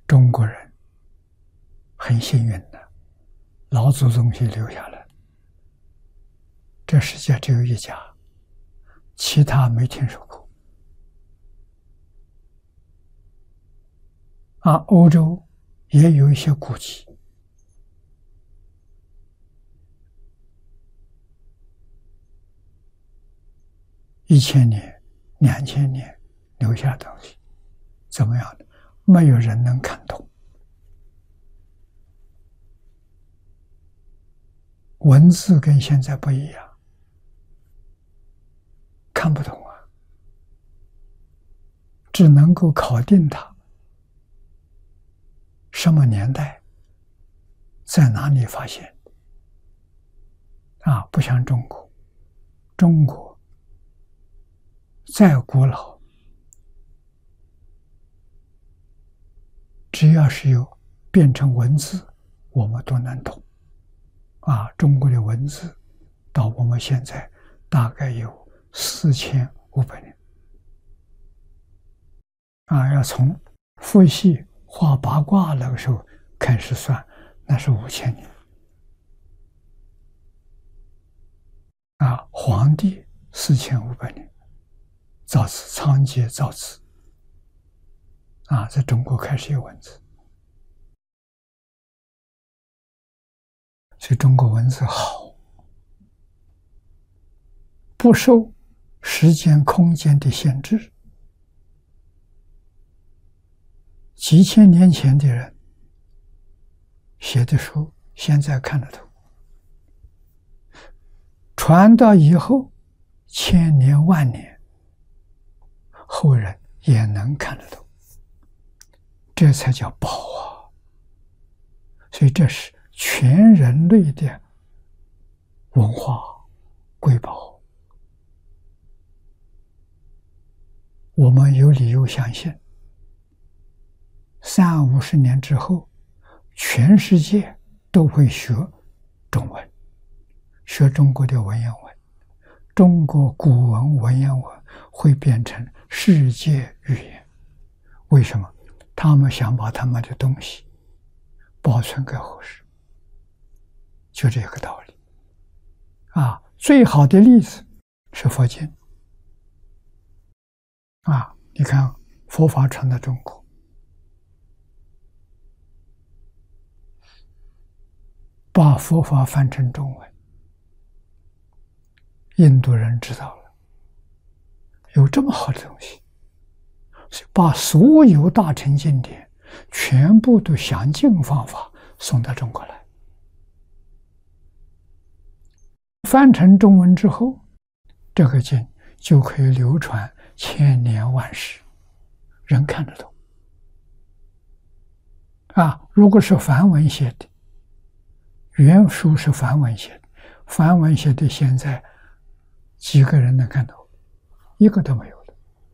中国人很幸运的，老祖宗给留下来，这世界只有一家，其他没听说过。欧洲也有一些古籍，1000年、2000年留下的东西，怎么样的？没有人能看懂。文字跟现在不一样，看不懂啊，只能够考定它什么年代，在哪里发现不像中国，中国再古老，只要是有变成文字，我们都能懂。中国的文字到我们现在大概有4500年。要从伏羲画八卦那个时候开始算，那是5000年。黄帝4500年，造字仓颉造字，在中国开始有文字。所以中国文字好，不受时间空间的限制。几千年前的人写的书，现在看得懂，传到以后1000年万年，后人也能看得懂，这才叫宝啊！所以这是全人类的文化瑰宝，我们有理由相信30-50年之后，全世界都会学中文，学中国的文言文，中国古文文言文会变成世界语言。为什么？他们想把他们的东西保存给后世，就这个道理。最好的例子是佛经。你看佛法传到中国，把佛法翻成中文，印度人知道了，有这么好的东西，把所有大乘经典全部都详尽方法送到中国来。翻成中文之后，这个经就可以流传千年万世，人看得懂。如果是梵文写的，原书是梵文写的，梵文写的现在几个人能看懂？一个都没有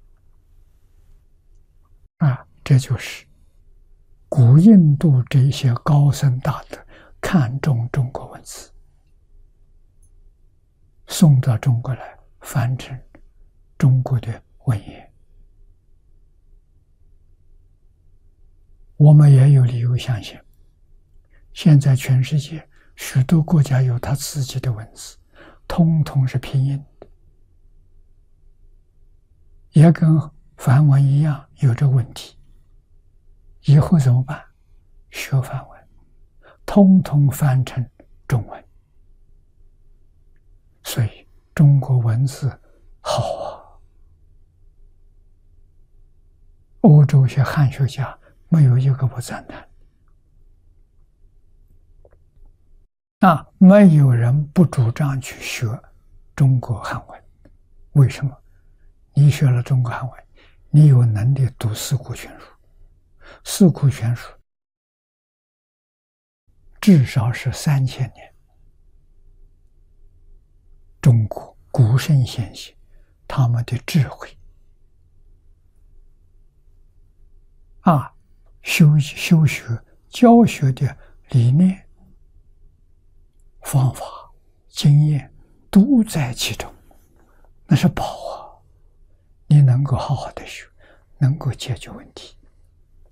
了。这就是古印度这些高僧大德看重中国文字，送到中国来，翻成中国的文言。我们也有理由相信，现在全世界许多国家有他自己的文字，通通是拼音的，也跟梵文一样有这个问题。以后怎么办？学梵文，通通翻成中文。所以中国文字好啊！欧洲些汉学家没有一个不赞叹。没有人不主张去学中国汉文。为什么？你学了中国汉文，你有能力读四库全书。四库全书至少是3000年，中国古圣先贤他们的智慧修学教学的理念、方法、经验都在其中，那是宝啊！你能够好好的学，能够解决问题。